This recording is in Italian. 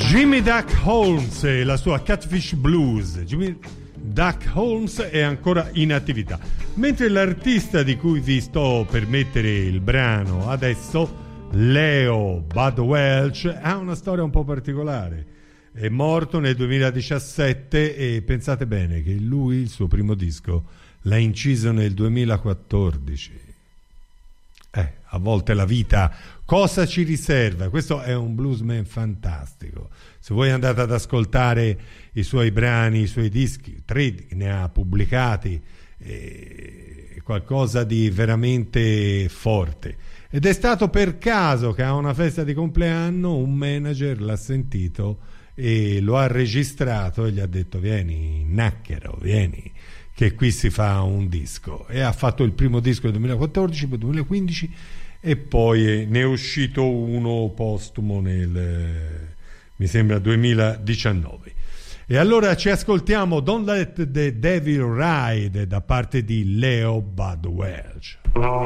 Jimmy Duck Holmes e la sua Catfish Blues. Jimmy Duck Holmes è ancora in attività, mentre l'artista di cui vi sto per mettere il brano adesso, Leo Bud Welch, ha una storia un po' particolare. È morto nel 2017 e pensate bene che lui il suo primo disco l'ha inciso nel 2014. A volte la vita cosa ci riserva? Questo è un bluesman fantastico. Se voi andate ad ascoltare i suoi brani, i suoi dischi, 3 ne ha pubblicati, qualcosa di veramente forte. Ed è stato per caso che a una festa di compleanno un manager l'ha sentito e lo ha registrato e gli ha detto: vieni Nacchero, vieni che qui si fa un disco. E ha fatto il primo disco nel 2014, poi 2015 e poi ne è uscito uno postumo nel, mi sembra, 2019. E allora ci ascoltiamo Don't Let the Devil Ride da parte di Leo Bud Welch.